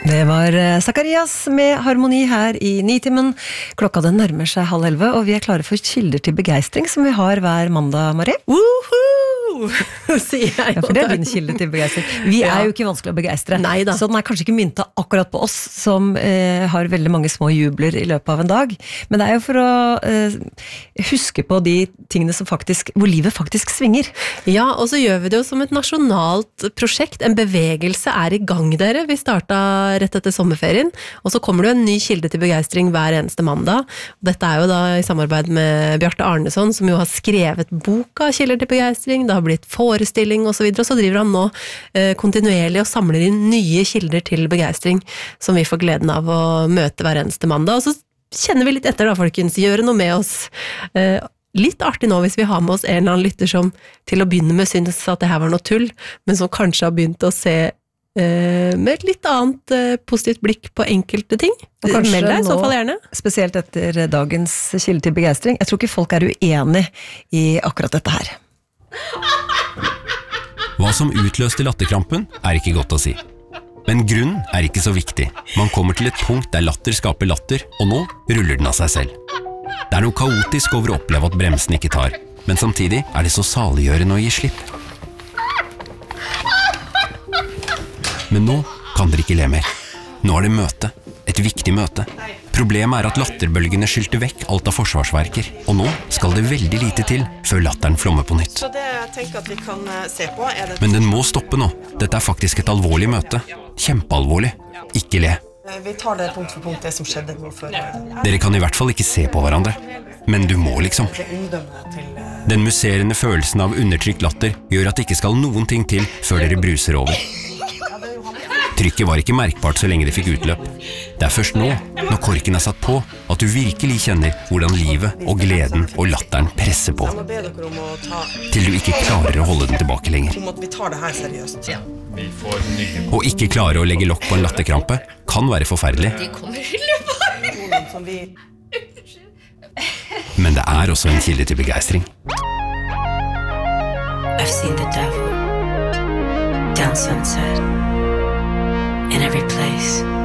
Det var Zakarias med Harmoni her I Nitimen. Klokka den nærmer seg 10:30, og vi klare for kilder til begeistring, som vi har hver mandag, Marie. Woohoo! Sier jeg Ja, for det din kilde til begeistring. Vi jo ikke vanskelig å begeistre. Neida. Så den kanskje ikke mynta akkurat på oss, som har veldig mange små jubler I løpet av en dag. Men det jo for å huske på de tingene som faktisk, hvor livet faktisk svinger. Ja, og så gjør vi det jo som et nasjonalt prosjekt. En bevegelse I gang, dere. Vi startet rett etter sommerferien, og så kommer det en ny kilde til begeistring hver eneste mandag. Dette jo da I samarbeid med Bjarte Arneson, som jo har skrevet boka Kilder til begeistring, det har blitt forestilling og så videre, og så driver han nå kontinuerlig og samler inn nye kilder til begeistring, som vi får gleden av å møte hver eneste mandag, og så kjenner vi litt etter da, folkens, gjøre noe med oss. Litt artig nå hvis vi har med oss en eller annen lytter som til å begynne med synes at det her var noe tull, men som kanskje har begynt å se med et litt annet positivt blikk på enkelte ting. Og kanskje meld deg I så fall gjerne. Spesielt etter dagens kilde til begeistring. Jeg tror ikke folk uenig I akkurat dette her. Hva som utløste latterkrampen ikke godt å si. Men grunnen ikke så viktig. Man kommer til et punkt der latter skaper latter, og nå ruller den av seg selv. Det noe kaotisk over å oppleve at bremsen ikke tar, men samtidig det så saliggjørende å gi slipp. Men nå kan dere ikke le mer. Nå det møte, et viktig møte. Problemet at latterbølgene skylte vekk alt av forsvarsverker, og nå skal det veldig lite til før latteren flommer på nytt. Så det jeg tenker at vi kan se på det... Men den må stoppe nå. Dette faktisk et alvorlig møte. Kjempealvorlig. Ikke le. Vi tar det punkt for punkt, det som skjedde nå før. Dere kan I hvert fall ikke se på hverandre. Men du må liksom. Den musserende følelsen av undertrykt latter gjør at det ikke skal noen ting til før dere bruser over. Trykket var ikke merkbart så lenge det fikk utløp. Det først nå, når korken satt på, at du virkelig kjenner hvordan livet og gleden og latteren presser på. Til du ikke klarer å holde den tilbake lenger. Vi tar det her seriøst. Å ikke klare å legge lokk på en latterkrampe kan være forferdelig. Men det også en kilde til begeistring. I've seen the devil down sunset in every place.